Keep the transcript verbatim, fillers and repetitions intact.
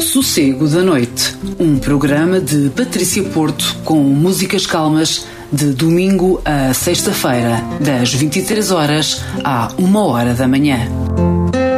Sossego da Noite, um programa de Patrícia Porto com músicas calmas de domingo a sexta-feira, das vinte e três horas à uma hora da manhã.